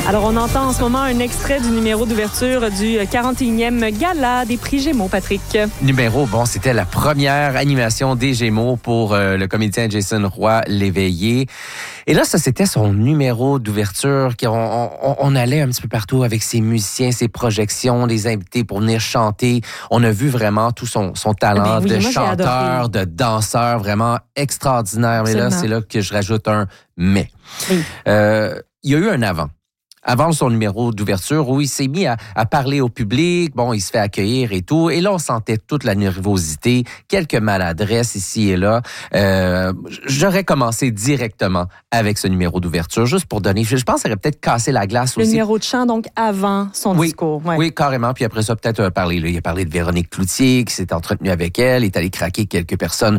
Alors, on entend en ce moment un extrait du numéro d'ouverture du 41e Gala des Prix Gémeaux, Patrick. Numéro, c'était la première animation des Gémeaux pour le comédien Jason Roy Léveillé. Et là, ça, c'était son numéro d'ouverture. On allait un petit peu partout avec ses musiciens, ses projections, les invités pour venir chanter. On a vu vraiment tout son talent de chanteur, de danseur, vraiment extraordinaire. Mais là, c'est là que je rajoute un « mais ». Il y a eu un avant. Avant son numéro d'ouverture, où il s'est mis à parler au public, il se fait accueillir et tout. Et là, on sentait toute la nervosité, quelques maladresses ici et là. J'aurais commencé directement avec ce numéro d'ouverture, juste pour donner... Je pense que ça aurait peut-être cassé la glace aussi. Le numéro de chant, donc, avant son discours. Ouais. Oui, carrément. Puis après ça, peut-être parler. Il a parlé de Véronique Cloutier, qui s'est entretenu avec elle, est allé craquer quelques personnes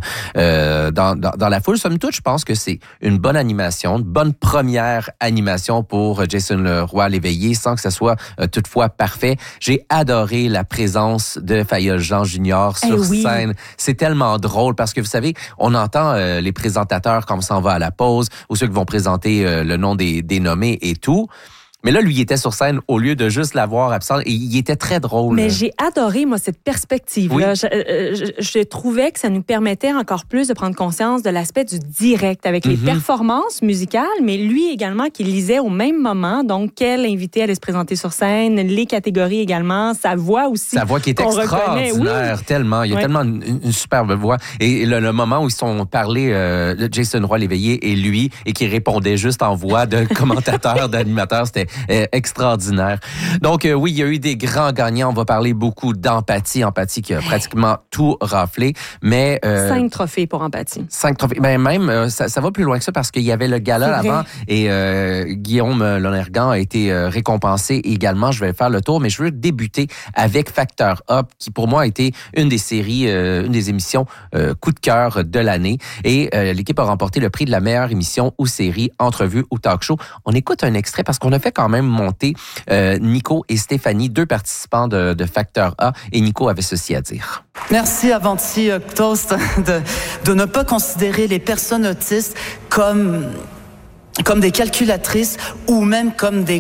dans la foule. Somme toute, je pense que c'est une bonne animation, une bonne première animation pour Jason Roy Léveillé, sans que ça soit toutefois parfait. J'ai adoré la présence de Fayolle Jean Junior sur scène. C'est tellement drôle parce que, vous savez, on entend les présentateurs quand on s'en va à la pause ou ceux qui vont présenter le nom des nommés et tout. Mais là, lui, il était sur scène au lieu de juste l'avoir absent. Et il était très drôle. Mais j'ai adoré, moi, cette perspective-là. Oui. Je trouvais que ça nous permettait encore plus de prendre conscience de l'aspect du direct avec les performances musicales, mais lui également qui lisait au même moment. Donc, quel invité allait se présenter sur scène, les catégories également, sa voix aussi. Sa voix qui est extraordinaire, tellement. Il y a tellement une superbe voix. Et le moment où ils sont parlé, Jason Roy Léveillé et lui, et qui répondait juste en voix de commentateur, d'animateur, c'était extraordinaire. Donc, oui, il y a eu des grands gagnants. On va parler beaucoup d'Empathie. Empathie qui a pratiquement tout raflé. Mais 5 trophées pour Empathie. 5 trophées. Même, ça va plus loin que ça parce qu'il y avait le gala avant et Guillaume Lonergan a été récompensé également. Je vais faire le tour, mais je veux débuter avec Factor Up, qui pour moi a été une des séries, une des émissions coup de cœur de l'année. Et l'équipe a remporté le prix de la meilleure émission ou série, entrevue ou talk show. On écoute un extrait parce qu'on a fait quand même monter Nico et Stéphanie, 2 participants de Facteur A, et Nico avait ceci à dire. Merci Avanti Toast de ne pas considérer les personnes autistes comme des calculatrices ou même comme des